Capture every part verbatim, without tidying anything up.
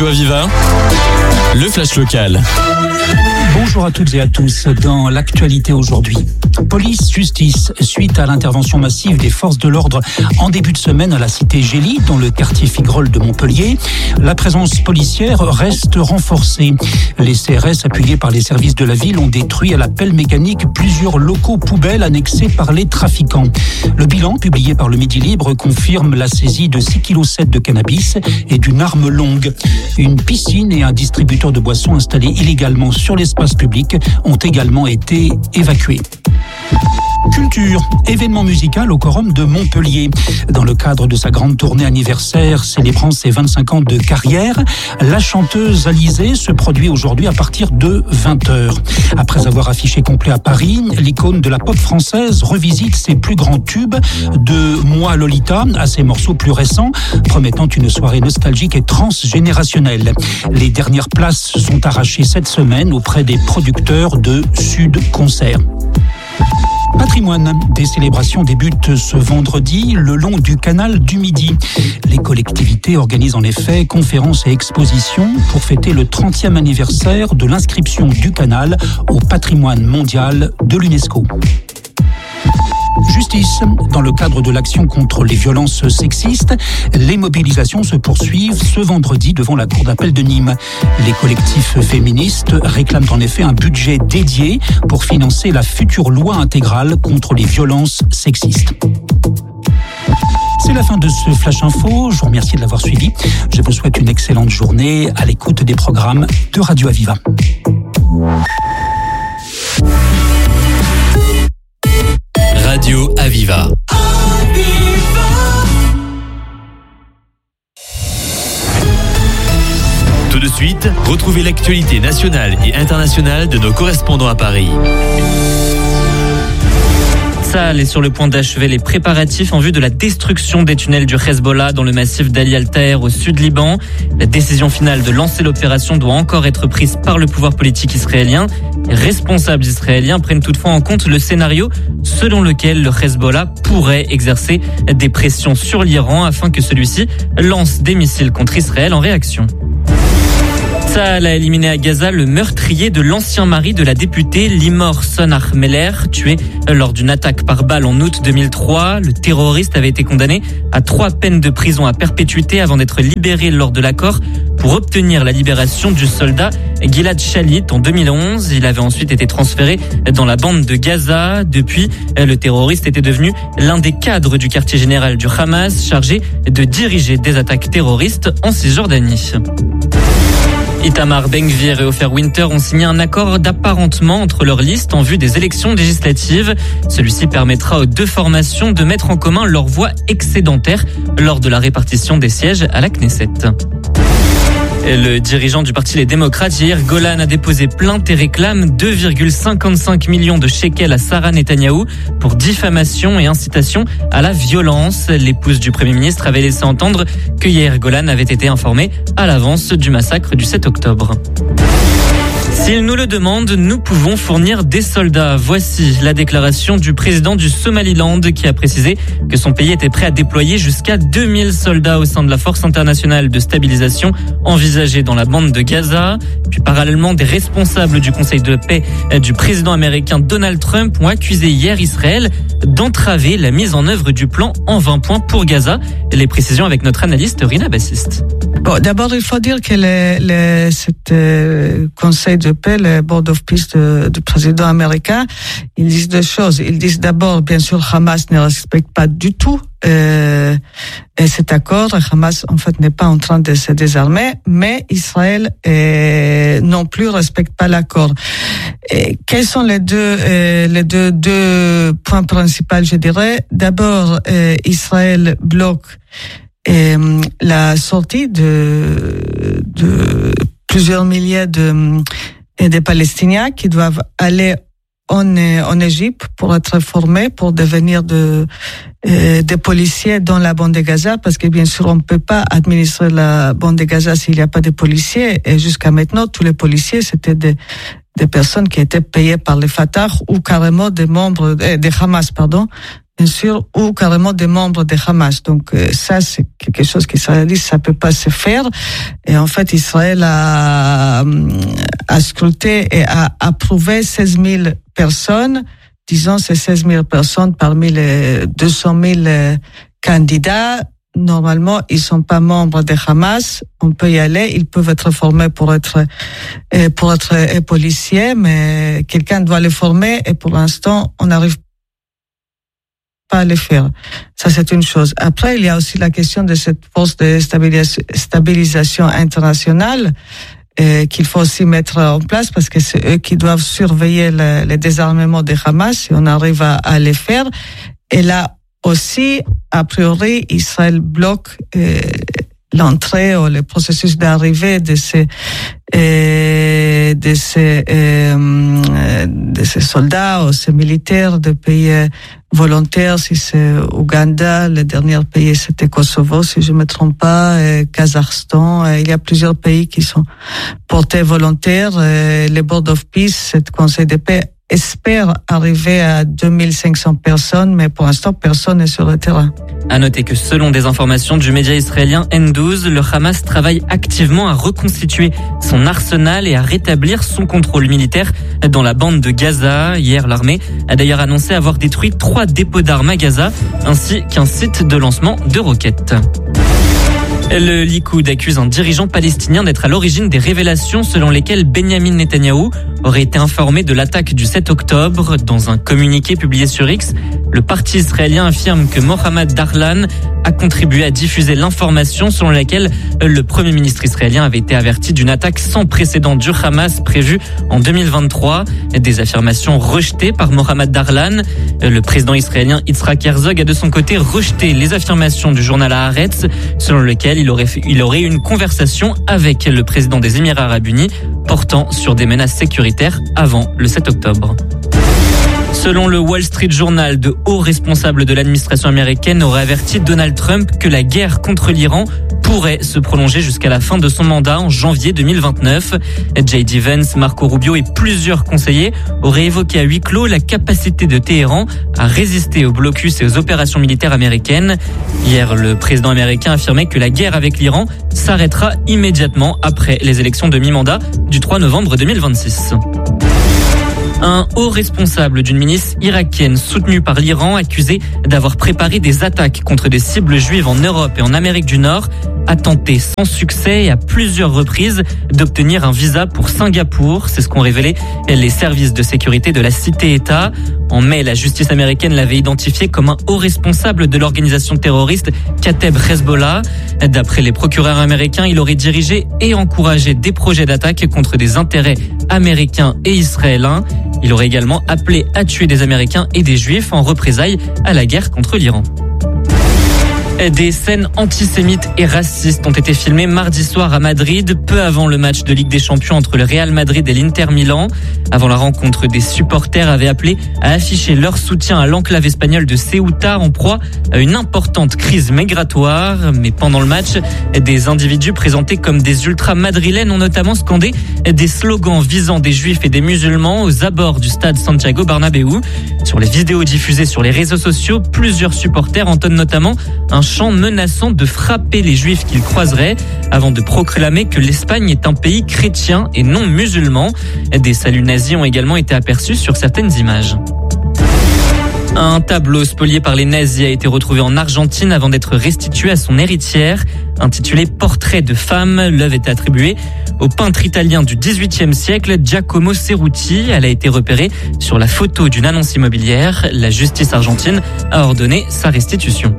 Radio Aviva, le flash local. Bonjour à toutes et à tous. Dans l'actualité aujourd'hui, police, justice, suite à l'intervention massive des forces de l'ordre en début de semaine à la cité Gély, dans le quartier Figrol de Montpellier, la présence policière reste renforcée. Les C R S, appuyés par les services de la ville, ont détruit à la pelle mécanique plusieurs locaux poubelles annexés par les trafiquants. Le bilan, publié par le Midi Libre, confirme la saisie de six virgule sept kilos de cannabis et d'une arme longue. Une piscine et un distributeur de boissons installés illégalement sur l'espace public ont également été évacués. Culture, événement musical au Quorum de Montpellier. Dans le cadre de sa grande tournée anniversaire célébrant ses vingt-cinq ans de carrière, la chanteuse Alizée se produit aujourd'hui à partir de vingt heures. Après avoir affiché complet à Paris, l'icône de la pop française revisite ses plus grands tubes, de Moi Lolita à ses morceaux plus récents, promettant une soirée nostalgique et transgénérationnelle. Les dernières places sont arrachées cette semaine auprès des producteurs de Sud Concert. Patrimoine. Des célébrations débutent ce vendredi le long du canal du Midi. Les collectivités organisent en effet conférences et expositions pour fêter le trentième anniversaire de l'inscription du canal au patrimoine mondial de l'UNESCO. Justice. Dans le cadre de l'action contre les violences sexistes, les mobilisations se poursuivent ce vendredi devant la cour d'appel de Nîmes. Les collectifs féministes réclament en effet un budget dédié pour financer la future loi intégrale contre les violences sexistes. C'est la fin de ce Flash Info. Je vous remercie de l'avoir suivi. Je vous souhaite une excellente journée à l'écoute des programmes de Radio Aviva. Radio Aviva. Tout de suite, retrouvez l'actualité nationale et internationale de nos correspondants à Paris. Tsahal est sur le point d'achever les préparatifs en vue de la destruction des tunnels du Hezbollah dans le massif d'Ali Al-Taher au sud Liban. La décision finale de lancer l'opération doit encore être prise par le pouvoir politique israélien. Les responsables israéliens prennent toutefois en compte le scénario selon lequel le Hezbollah pourrait exercer des pressions sur l'Iran afin que celui-ci lance des missiles contre Israël en réaction. Tsahal a éliminé à Gaza le meurtrier de l'ancien mari de la députée Limor Son-Ahmeler, tué lors d'une attaque par balle en août deux mille trois. Le terroriste avait été condamné à trois peines de prison à perpétuité avant d'être libéré lors de l'accord pour obtenir la libération du soldat Gilad Shalit en deux mille onze. Il avait ensuite été transféré dans la bande de Gaza. Depuis, le terroriste était devenu l'un des cadres du quartier général du Hamas, chargé de diriger des attaques terroristes en Cisjordanie. Itamar Ben-Gvir et Ofer Winter ont signé un accord d'apparentement entre leurs listes en vue des élections législatives. Celui-ci permettra aux deux formations de mettre en commun leurs voix excédentaires lors de la répartition des sièges à la Knesset. Le dirigeant du parti Les Démocrates, Yair Golan, a déposé plainte et réclame deux virgule cinquante-cinq millions de shekels à Sarah Netanyahou pour diffamation et incitation à la violence. L'épouse du Premier ministre avait laissé entendre que Yair Golan avait été informé à l'avance du massacre du sept octobre. S'ils nous le demandent, nous pouvons fournir des soldats. Voici la déclaration du président du Somaliland qui a précisé que son pays était prêt à déployer jusqu'à deux mille soldats au sein de la force internationale de stabilisation envisagée dans la bande de Gaza. Puis parallèlement, des responsables du Conseil de paix du président américain Donald Trump ont accusé hier Israël d'entraver la mise en œuvre du plan en vingt points pour Gaza. Les précisions avec notre analyste Rina Bassiste. Bon, d'abord, il faut dire que le, le, cet euh, Conseil de paix, le Board of Peace de, du président américain, ils disent deux choses. Ils disent d'abord, bien sûr, Hamas ne respecte pas du tout euh, cet accord. Hamas, en fait, n'est pas en train de se désarmer, mais Israël euh, non plus respecte pas l'accord. Et quels sont les deux, euh, les deux, deux points principaux, je dirais? D'abord, euh, Israël bloque Et la sortie de, de plusieurs milliers de, de Palestiniens qui doivent aller en, en Égypte pour être formés, pour devenir de, euh, des policiers dans la bande de Gaza, parce que bien sûr on ne peut pas administrer la bande de Gaza s'il n'y a pas de policiers. Et jusqu'à maintenant, tous les policiers, c'était des, des personnes qui étaient payées par le Fatah ou carrément des membres, euh, des Hamas, pardon. bien sûr, ou carrément des membres de Hamas. Donc ça, c'est quelque chose qu'Israël dit, ça peut pas se faire. Et en fait, Israël a, a scruté et a approuvé seize mille personnes. Disons, ces seize mille personnes parmi les deux cent mille candidats. Normalement, ils sont pas membres de Hamas. On peut y aller. Ils peuvent être formés pour être pour être policiers, mais quelqu'un doit les former. Et pour l'instant, on n'arrive pas à les faire. Ça, c'est une chose. Après, il y a aussi la question de cette force de stabilisation internationale euh, qu'il faut aussi mettre en place parce que c'est eux qui doivent surveiller le, le désarmement de Hamas. Si on arrive à, à les faire, et là aussi, a priori, Israël bloque euh, l'entrée ou le processus d'arrivée de ces euh, de ces euh, de ces soldats ou ces militaires de pays volontaires. Si c'est Ouganda, le dernier pays c'était Kosovo, si je me trompe pas, et Kazakhstan. Et il y a plusieurs pays qui sont portés volontaires. Et le Board of Peace, ce Conseil de paix, espère arriver à deux mille cinq cents personnes, mais pour l'instant, personne n'est sur le terrain. À noter que selon des informations du média israélien N douze, le Hamas travaille activement à reconstituer son arsenal et à rétablir son contrôle militaire dans la bande de Gaza. Hier, l'armée a d'ailleurs annoncé avoir détruit trois dépôts d'armes à Gaza, ainsi qu'un site de lancement de roquettes. Le Likoud accuse un dirigeant palestinien d'être à l'origine des révélations selon lesquelles Benyamin Netanyahou aurait été informé de l'attaque du sept octobre. Dans un communiqué publié sur X, le parti israélien affirme que Mohamed Darlan a contribué à diffuser l'information selon laquelle le premier ministre israélien avait été averti d'une attaque sans précédent du Hamas prévue en deux mille vingt-trois. Des affirmations rejetées par Mohamed Darlan. Le président israélien Yitzhak Herzog a de son côté rejeté les affirmations du journal Haaretz selon lequel il aurait, fait, il aurait eu une conversation avec le président des Émirats Arabes Unis portant sur des menaces sécuritaires avant le sept octobre. Selon le Wall Street Journal, de hauts responsables de l'administration américaine auraient averti Donald Trump que la guerre contre l'Iran pourrait se prolonger jusqu'à la fin de son mandat en janvier deux mille vingt-neuf. J D Vance, Marco Rubio et plusieurs conseillers auraient évoqué à huis clos la capacité de Téhéran à résister au blocus et aux opérations militaires américaines. Hier, le président américain affirmait que la guerre avec l'Iran s'arrêtera immédiatement après les élections de mi-mandat du trois novembre deux mille vingt-six. Un haut responsable d'une milice irakienne soutenue par l'Iran, accusé d'avoir préparé des attaques contre des cibles juives en Europe et en Amérique du Nord, a tenté sans succès et à plusieurs reprises d'obtenir un visa pour Singapour. C'est ce qu'ont révélé les services de sécurité de la cité-État. En mai, la justice américaine l'avait identifié comme un haut responsable de l'organisation terroriste Kateb Hezbollah. D'après les procureurs américains, il aurait dirigé et encouragé des projets d'attaque contre des intérêts américains et israéliens. Il aurait également appelé à tuer des Américains et des Juifs en représailles à la guerre contre l'Iran. Des scènes antisémites et racistes ont été filmées mardi soir à Madrid, peu avant le match de Ligue des Champions entre le Real Madrid et l'Inter Milan. Avant la rencontre, des supporters avaient appelé à afficher leur soutien à l'enclave espagnole de Ceuta en proie à une importante crise migratoire. Mais pendant le match, des individus présentés comme des ultra-madrilènes ont notamment scandé des slogans visant des juifs et des musulmans aux abords du stade Santiago Bernabéu. Sur les vidéos diffusées sur les réseaux sociaux, plusieurs supporters entonnent notamment un chant menaçant de frapper les juifs qu'ils croiseraient avant de proclamer que l'Espagne est un pays chrétien et non musulman. Des saluts nazis ont également été aperçus sur certaines images. Un tableau spolié par les nazis a été retrouvé en Argentine avant d'être restitué à son héritière. Intitulé Portrait de femme, l'œuvre est attribuée au peintre italien du dix-huitième siècle Giacomo Cerutti. Elle a été repérée sur la photo d'une annonce immobilière. La justice argentine a ordonné sa restitution.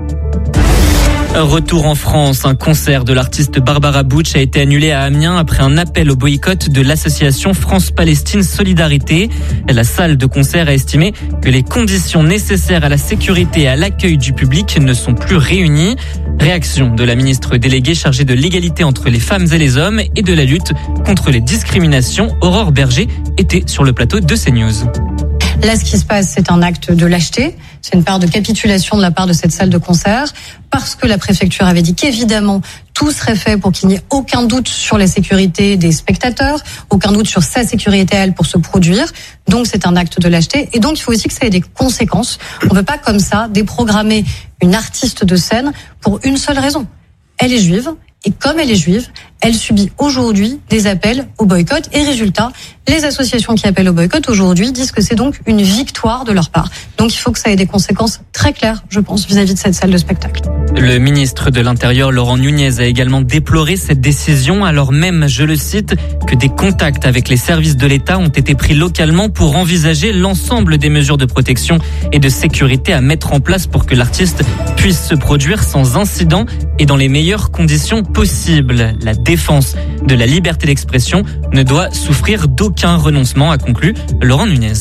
Retour en France, un concert de l'artiste Barbara Butch a été annulé à Amiens après un appel au boycott de l'association France-Palestine Solidarité. La salle de concert a estimé que les conditions nécessaires à la sécurité et à l'accueil du public ne sont plus réunies. Réaction de la ministre déléguée chargée de l'égalité entre les femmes et les hommes et de la lutte contre les discriminations, Aurore Berger, était sur le plateau de CNews. Là, ce qui se passe, c'est un acte de lâcheté. C'est une part de capitulation de la part de cette salle de concert, parce que la préfecture avait dit qu'évidemment, tout serait fait pour qu'il n'y ait aucun doute sur la sécurité des spectateurs, aucun doute sur sa sécurité à elle pour se produire. Donc c'est un acte de lâcheté. Et donc il faut aussi que ça ait des conséquences. On ne peut pas comme ça déprogrammer une artiste de scène pour une seule raison. Elle est juive. Et comme elle est juive, elle subit aujourd'hui des appels au boycott. Et résultat, les associations qui appellent au boycott aujourd'hui disent que c'est donc une victoire de leur part. Donc il faut que ça ait des conséquences très claires, je pense, vis-à-vis de cette salle de spectacle. Le ministre de l'Intérieur, Laurent Nunez, a également déploré cette décision, alors même, je le cite, que des contacts avec les services de l'État ont été pris localement pour envisager l'ensemble des mesures de protection et de sécurité à mettre en place pour que l'artiste puisse se produire sans incident et dans les meilleures conditions possibles. La défense de la liberté d'expression ne doit souffrir d'aucun renoncement, a conclu Laurent Nunez.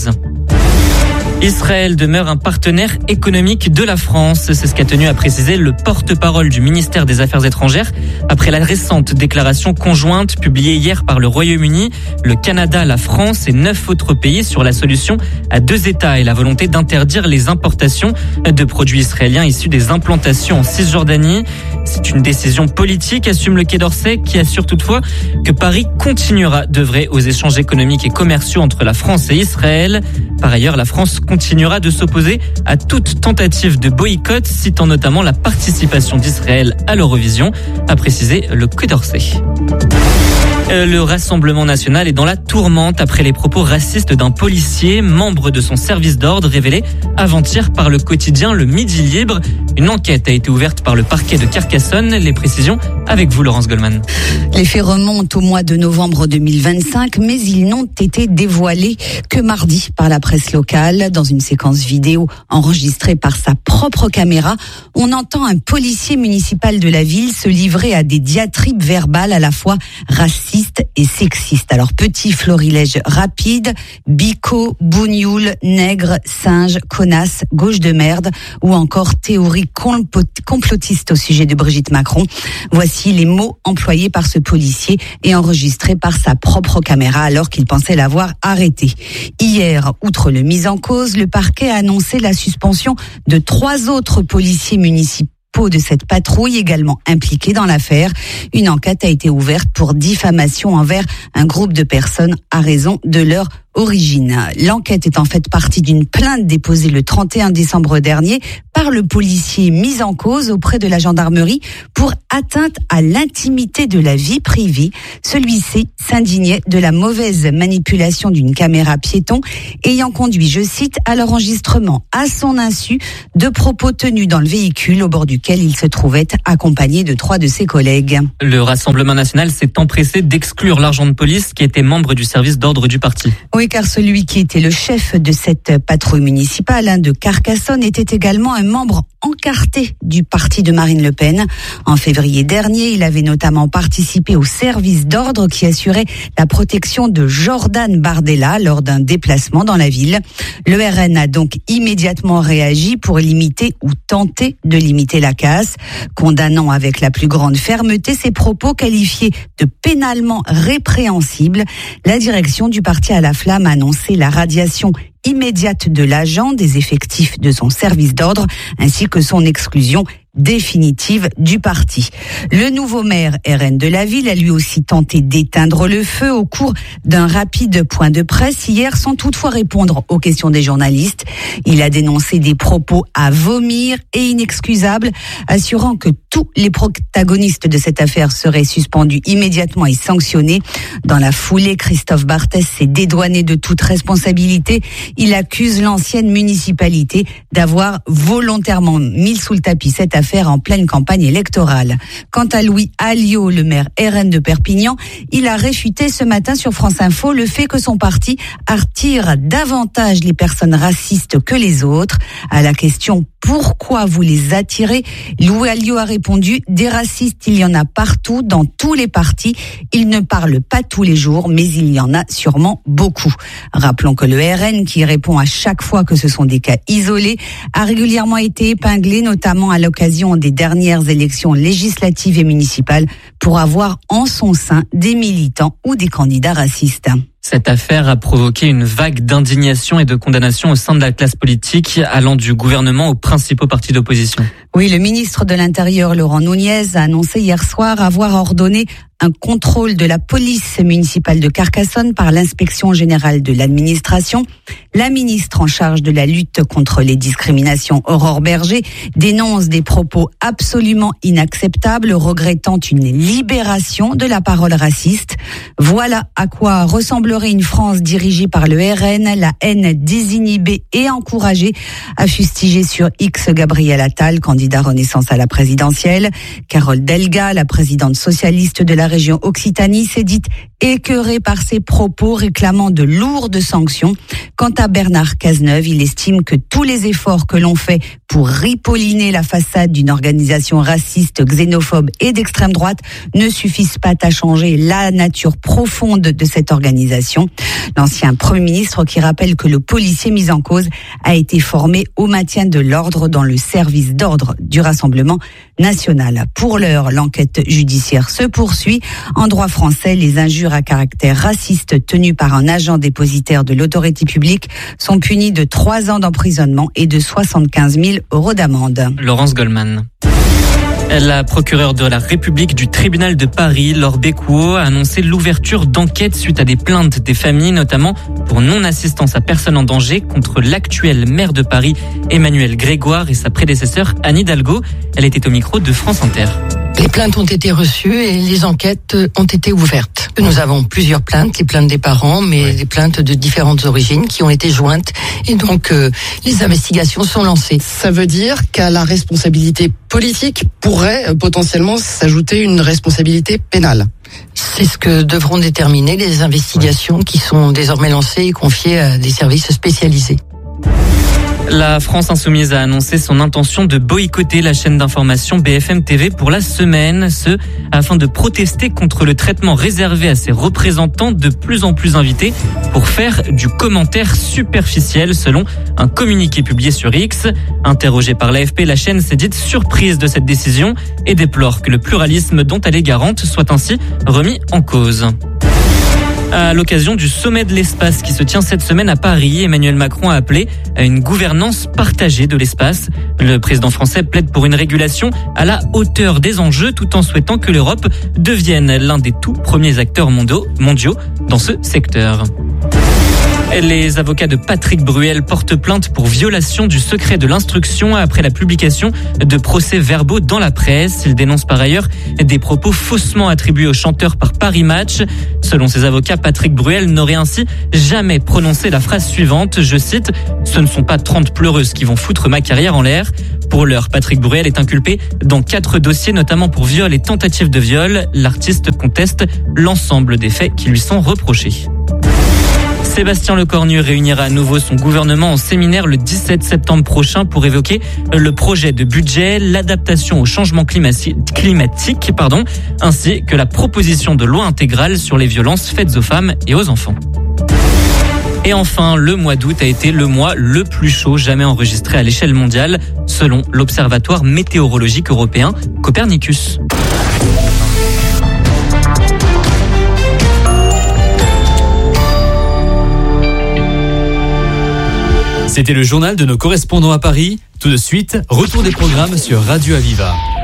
Israël demeure un partenaire économique de la France. C'est ce qu'a tenu à préciser le porte-parole du ministère des Affaires étrangères après la récente déclaration conjointe publiée hier par le Royaume-Uni, le Canada, la France et neuf autres pays sur la solution à deux États et la volonté d'interdire les importations de produits israéliens issus des implantations en Cisjordanie. C'est une décision politique, assume le Quai d'Orsay, qui assure toutefois que Paris continuera d'œuvrer aux échanges économiques et commerciaux entre la France et Israël. Par ailleurs, la France continuera de s'opposer à toute tentative de boycott, citant notamment la participation d'Israël à l'Eurovision, a précisé le Quai d'Orsay. Le Rassemblement national est dans la tourmente après les propos racistes d'un policier, membre de son service d'ordre, révélé avant-hier par le quotidien Le Midi Libre. Une enquête a été ouverte par le parquet de Carcassonne. Les précisions avec vous, Laurence Goldman. Les faits remontent au mois de novembre deux mille vingt-cinq, mais ils n'ont été dévoilés que mardi par la presse locale. Dans une séquence vidéo enregistrée par sa propre caméra, on entend un policier municipal de la ville se livrer à des diatribes verbales à la fois racistes et sexiste. Alors, petit florilège rapide, bico, bougnoule, nègre, singe, connasse, gauche de merde ou encore théorie complotiste au sujet de Brigitte Macron. Voici les mots employés par ce policier et enregistrés par sa propre caméra alors qu'il pensait l'avoir arrêté. Hier, outre le mis en cause, le parquet a annoncé la suspension de trois autres policiers municipaux de cette patrouille également impliquée dans l'affaire. Une enquête a été ouverte pour diffamation envers un groupe de personnes à raison de leur origine. L'enquête est en fait partie d'une plainte déposée le trente et un décembre dernier par le policier mis en cause auprès de la gendarmerie pour atteinte à l'intimité de la vie privée. Celui-ci s'indignait de la mauvaise manipulation d'une caméra piéton ayant conduit, je cite, à l'enregistrement à son insu de propos tenus dans le véhicule au bord duquel il se trouvait accompagné de trois de ses collègues. Le Rassemblement national s'est empressé d'exclure l'agent de police qui était membre du service d'ordre du parti. Oui, car celui qui était le chef de cette patrouille municipale hein, de Carcassonne était également un membre encarté du parti de Marine Le Pen. En février dernier, il avait notamment participé au service d'ordre qui assurait la protection de Jordan Bardella lors d'un déplacement dans la ville. Le R N a donc immédiatement réagi pour limiter ou tenter de limiter la casse, condamnant avec la plus grande fermeté ses propos qualifiés de pénalement répréhensibles. La direction du parti à la flamme a annoncé la radiation immédiate de l'agent, des effectifs de son service d'ordre, ainsi que son exclusion définitive du parti. Le nouveau maire R N de la ville a lui aussi tenté d'éteindre le feu au cours d'un rapide point de presse hier sans toutefois répondre aux questions des journalistes. Il a dénoncé des propos à vomir et inexcusables, assurant que tous les protagonistes de cette affaire seraient suspendus immédiatement et sanctionnés. Dans la foulée, Christophe Barthès s'est dédouané de toute responsabilité. Il accuse l'ancienne municipalité d'avoir volontairement mis sous le tapis cette affaire en pleine campagne électorale. Quant à Louis Alliot, le maire R N de Perpignan, il a réfuté ce matin sur France Info le fait que son parti attire davantage les personnes racistes que les autres. À la question « Pourquoi vous les attirez ?», Louis Alliot a répondu « Des racistes, il y en a partout, dans tous les partis. Ils ne parlent pas tous les jours, mais il y en a sûrement beaucoup. » Rappelons que le R N, qui répond à chaque fois que ce sont des cas isolés, a régulièrement été épinglé, notamment à l'occasion des dernières élections législatives et municipales, pour avoir en son sein des militants ou des candidats racistes. Cette affaire a provoqué une vague d'indignation et de condamnation au sein de la classe politique, allant du gouvernement aux principaux partis d'opposition. Oui, le ministre de l'Intérieur, Laurent Nunez, a annoncé hier soir avoir ordonné un contrôle de la police municipale de Carcassonne par l'inspection générale de l'administration. La ministre en charge de la lutte contre les discriminations, Aurore Berger, dénonce des propos absolument inacceptables, regrettant une libération de la parole raciste. Voilà à quoi ressemblerait une France dirigée par le R N, la haine désinhibée et encouragée, a fustigé sur X Gabriel Attal, candidat Renaissance à la présidentielle. Carole Delga, la présidente socialiste de la région Occitanie, s'est dite écœurée par ses propos réclamant de lourdes sanctions. Quant à Bernard Cazeneuve, il estime que tous les efforts que l'on fait pour ripolliner la façade d'une organisation raciste, xénophobe et d'extrême droite ne suffisent pas à changer la nature profonde de cette organisation. L'ancien Premier ministre qui rappelle que le policier mis en cause a été formé au maintien de l'ordre dans le service d'ordre du Rassemblement national. Pour l'heure, l'enquête judiciaire se poursuit. En droit français, les injures à caractère raciste tenues par un agent dépositaire de l'autorité publique sont punies de trois ans d'emprisonnement et de soixante-quinze mille euros d'amende. Laurence Goldman. La procureure de la République du tribunal de Paris, Laure Becouot, a annoncé l'ouverture d'enquêtes suite à des plaintes des familles, notamment pour non-assistance à personne en danger contre l'actuel maire de Paris, Emmanuel Grégoire, et sa prédécesseur, Anne Hidalgo. Elle était au micro de France Inter. Les plaintes ont été reçues et les enquêtes ont été ouvertes. Nous avons plusieurs plaintes, les plaintes des parents, mais oui. des plaintes de différentes origines qui ont été jointes. Et donc, euh, les investigations sont lancées. Ça veut dire qu'à la responsabilité politique pourrait euh, potentiellement s'ajouter une responsabilité pénale. C'est ce que devront déterminer les investigations oui. qui sont désormais lancées et confiées à des services spécialisés. La France Insoumise a annoncé son intention de boycotter la chaîne d'information B F M T V pour la semaine, ce afin de protester contre le traitement réservé à ses représentants de plus en plus invités pour faire du commentaire superficiel, selon un communiqué publié sur X. Interrogée par l'A F P, la chaîne s'est dite surprise de cette décision et déplore que le pluralisme dont elle est garante soit ainsi remis en cause. À l'occasion du sommet de l'espace qui se tient cette semaine à Paris, Emmanuel Macron a appelé à une gouvernance partagée de l'espace. Le président français plaide pour une régulation à la hauteur des enjeux, tout en souhaitant que l'Europe devienne l'un des tout premiers acteurs mondiaux, mondiaux dans ce secteur. Les avocats de Patrick Bruel portent plainte pour violation du secret de l'instruction après la publication de procès-verbaux dans la presse. Ils dénoncent par ailleurs des propos faussement attribués au chanteur par Paris Match. Selon ces avocats, Patrick Bruel n'aurait ainsi jamais prononcé la phrase suivante, je cite, « Ce ne sont pas trente pleureuses qui vont foutre ma carrière en l'air ». Pour l'heure, Patrick Bruel est inculpé dans quatre dossiers, notamment pour viol et tentative de viol. L'artiste conteste l'ensemble des faits qui lui sont reprochés. Sébastien Lecornu réunira à nouveau son gouvernement en séminaire le dix-sept septembre prochain pour évoquer le projet de budget, l'adaptation au changement climatique, pardon, ainsi que la proposition de loi intégrale sur les violences faites aux femmes et aux enfants. Et enfin, le mois d'août a été le mois le plus chaud jamais enregistré à l'échelle mondiale, selon l'Observatoire météorologique européen Copernicus. C'était le journal de nos correspondants à Paris. Tout de suite, retour des programmes sur Radio Aviva.